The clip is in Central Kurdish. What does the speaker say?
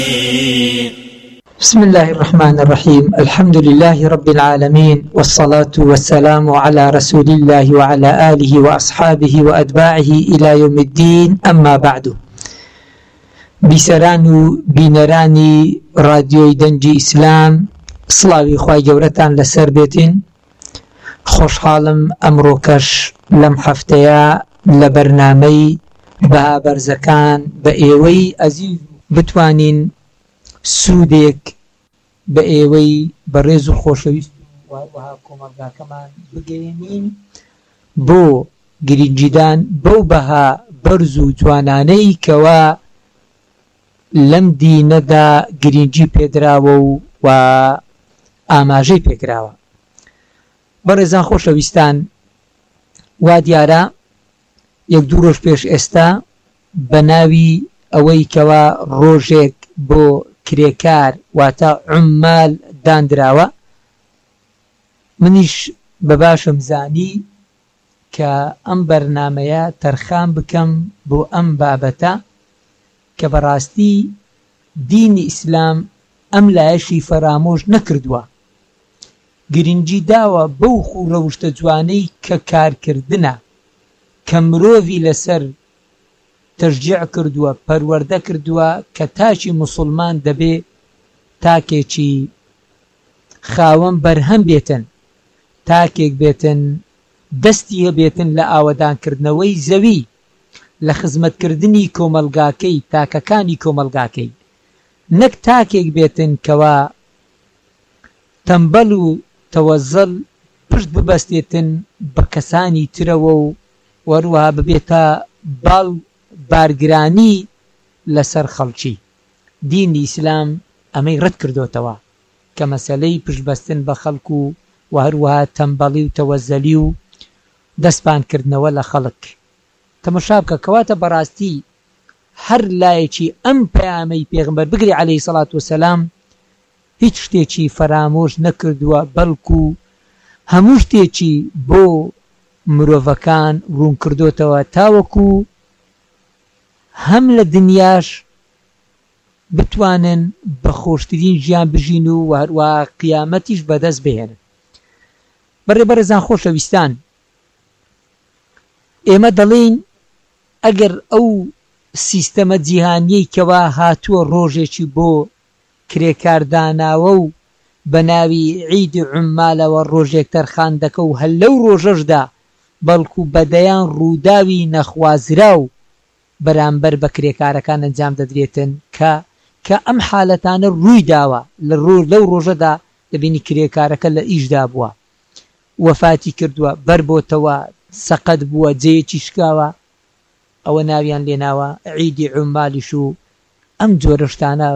بسم الله الرحمن الرحيم. الحمد لله رب العالمين، والصلاة والسلام على رسول الله وعلى آله وأصحابه وأتباعه إلى يوم الدين. أما بعد، بسران بنراني راديو دنجي إسلام، سلاوي خواهي جورتان لسر بيتين. خوش حالم أمروكش لم حفتيا لبرنامي بها برزكان بأيوي أزيز بتوانين سوودێک بە ئێوەی بەڕێز و خۆشەویست وها کۆمەڵگاکەمان بگەێنین بۆ گرنگیدان بەو بەها بەرز و جوانانەی کەوا لەم دینەدا گرنگی پێدراوە و ئاماژەی پێکراوە. بەڕێزان خۆشەویستان، وا دیارە یەک دوو ڕۆژ پێش ئێستا بە ناوی ئەوەی کەوا ڕۆژێک بۆ کرێکار واتە عمال دانراوە، منیش بە باشم زانی کە ئەم بەرنامەیە تەرخان بکەم بۆ ئەم بابەتە کە بەڕاستی دینی ئیسلام ئەم لایەشی فەرامۆژ نەکردووە، گرنگی داوە بەو خوڕەوشتە جوانەی کە کارکردنە کە مرۆڤی لەسەر تەشجیع کردووە، پەروەردە کردووە کە تاچی موسڵمان دەبێ تاکێکی خاوەن بەرهەم بێتن، تاکێک بێتن دەستی هەبێتن لە ئاوەدانکردنەوەی زەوی، لە خزمەتکردنی کۆمەلگاکەی تاکەکانی کۆمەلگاکەی، نەک تاکێک بێتن کەوا تەمبەل و تەوەزەڵ پشت ببەستێتن بە کەسانی ترەوە و وەروەها ببێتە باڵ بارگرانی لەسەر خەڵکی. دینی ئیسلام ئەمەی ڕەت کردوتەوە کە مەسەلەی پشتبەستن بە خەڵک و هەروەها تەمبەڵی و تەوەزەلی و دەستپانکردنەوە لە خەڵک تەماشا بکە. کەواتە بەڕاستی هەر لایەکی ئەم پەیامەی پێغمبەر بگری عەلەیهی سەڵات وەسەلام هیچ شتێکی فەرامۆژ نەکردووە، بەڵکو هەموو شتێکی بۆ مرۆڤەکان ڕوون کردوتەوە تاوەکو هەم لە دنیاش بتوانن بە خۆشترین ژیان بژین و هەروەها قیامەتیش بەدەست بهێنن. بەڕێبەرزان خۆشەویستان، ئێمە دەڵێن ئەگەر ئەو سیستەمە جیهانیەی کەوا هاتووە ڕۆژێکی بۆ کرێکارداناوە و بە ناوی عیدی عومالەوە ڕۆژێک تەرخان دەکە و هەر لەو ڕۆژەشدا بەڵکو بەدەیان ڕووداوی نەخوازرا و بەرامبەر بە کرێکارەکان ئەنجام دەدرێتن کە ئەم حالەتانە ڕووی داوە لەو ڕۆژەدا دەبینی کرێکارەکە لە ئیشدا بووە، وەفاتی کردووە، بەربۆتەوە، سەقەت بووە، جێیەکی شکاوە، ئەوە ناویان لێناوە عیدی عومالیش و ئەم جۆرە شتانە